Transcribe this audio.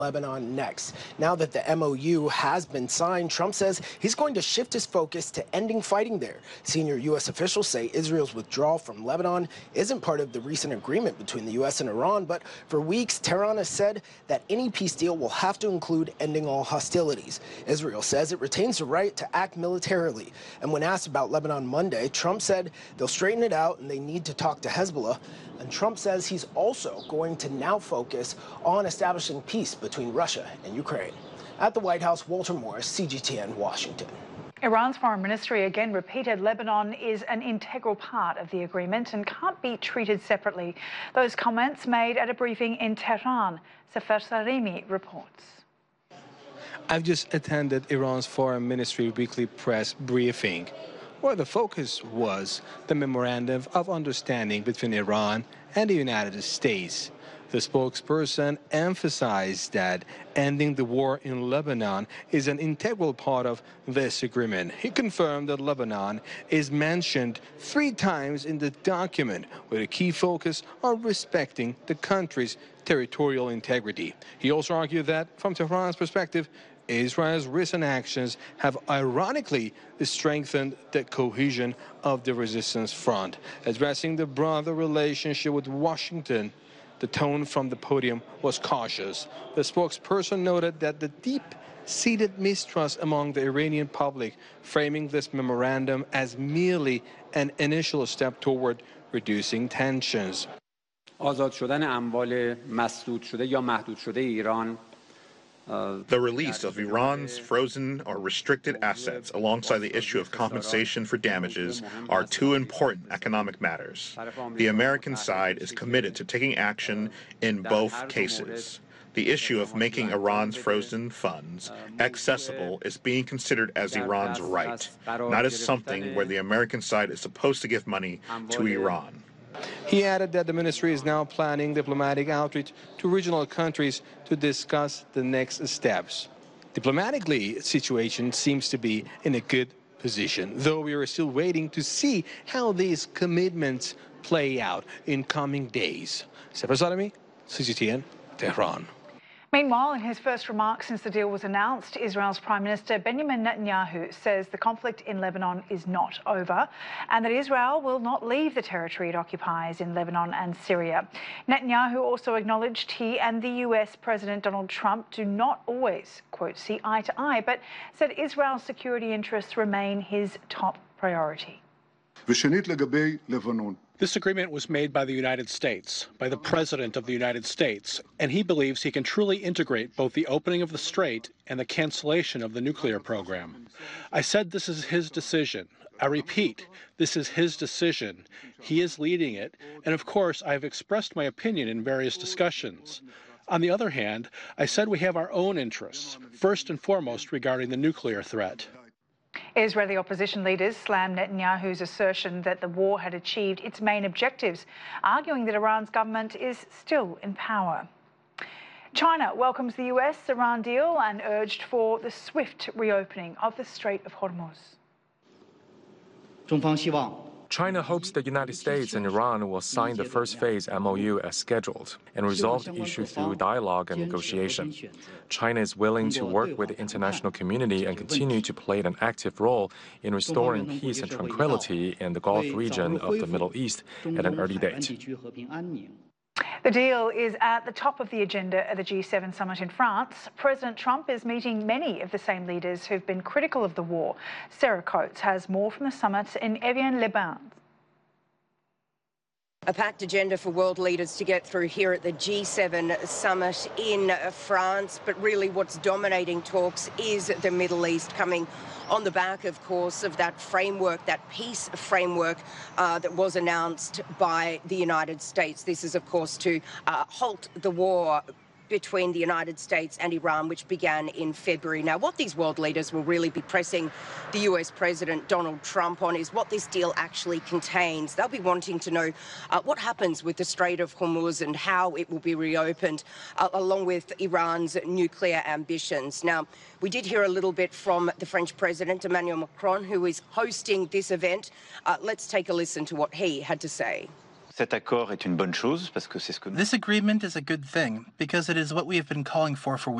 Lebanon next. Now that the MOU has been signed, Trump says he's going to shift his focus to ending fighting there. Senior U.S. officials say Israel's withdrawal from Lebanon isn't part of the recent agreement between the U.S. and Iran, but for weeks, Tehran has said that any peace deal will have to include ending all hostilities. Israel says it retains the right to act militarily. And when asked about Lebanon Monday, Trump said they'll straighten it out and they need to talk to Hezbollah. And Trump says he's also going to now focus on establishing peace between Russia and Ukraine. At the White House, Walter Morris, CGTN, Washington. Iran's foreign ministry again repeated Lebanon is an integral part of the agreement and can't be treated separately. Those comments made at a briefing in Tehran. Safer Sarimi reports. I've just attended Iran's foreign ministry weekly press briefing, where the focus was the memorandum of understanding between Iran and the United States. The spokesperson emphasized that ending the war in Lebanon is an integral part of this agreement. He confirmed that Lebanon is mentioned 3 times in the document, with a key focus on respecting the country's territorial integrity. He also argued that, from Tehran's perspective, Israel's recent actions have ironically strengthened the cohesion of the resistance front. Addressing the broader relationship with Washington, the tone from the podium was cautious. The spokesperson noted that the deep-seated mistrust among the Iranian public, framing this memorandum as merely an initial step toward reducing tensions. آزاد شدن اموال مسدود شده یا محدود شده ایران The release of Iran's frozen or restricted assets alongside the issue of compensation for damages are 2 important economic matters. The American side is committed to taking action in both cases. The issue of making Iran's frozen funds accessible is being considered as Iran's right, not as something where the American side is supposed to give money to Iran. He added that the ministry is now planning diplomatic outreach to regional countries to discuss the next steps. Diplomatically, the situation seems to be in a good position, though we are still waiting to see how these commitments play out in coming days. Safer Sarimi, CGTN, Tehran. Meanwhile, in his first remarks since the deal was announced, Israel's Prime Minister Benjamin Netanyahu says the conflict in Lebanon is not over and that Israel will not leave the territory it occupies in Lebanon and Syria. Netanyahu also acknowledged he and the US President Donald Trump do not always, quote, see eye to eye, but said Israel's security interests remain his top priority. This agreement was made by the United States, by the President of the United States, and he believes he can truly integrate both the opening of the strait and the cancellation of the nuclear program. I said this is his decision. I repeat, this is his decision. He is leading it, and of course I have expressed my opinion in various discussions. On the other hand, I said we have our own interests, first and foremost regarding the nuclear threat. Israeli opposition leaders slammed Netanyahu's assertion that the war had achieved its main objectives, arguing that Iran's government is still in power. China welcomes the US-Iran deal and urged for the swift reopening of the Strait of Hormuz. China hopes the United States and Iran will sign the first phase MOU as scheduled and resolve the issue through dialogue and negotiation. China is willing to work with the international community and continue to play an active role in restoring peace and tranquility in the Gulf region of the Middle East at an early date. The deal is at the top of the agenda at the G7 summit in France. President Trump is meeting many of the same leaders who've been critical of the war. Sarah Coates has more from the summit in Evian-les-Bains. A packed agenda for world leaders to get through here at the G7 summit in France, but really what's dominating talks is the Middle East, coming on the back, of course, of that framework, that peace framework that was announced by the United States. This is, of course, to halt the war between the United States and Iran, which began in February. Now, what these world leaders will really be pressing the US President Donald Trump on is what this deal actually contains. They'll be wanting to know what happens with the Strait of Hormuz and how it will be reopened, along with Iran's nuclear ambitions. Now, we did hear a little bit from the French President, Emmanuel Macron, who is hosting this event. Let's take a listen to what he had to say. This agreement is a good thing because it is what we have been calling for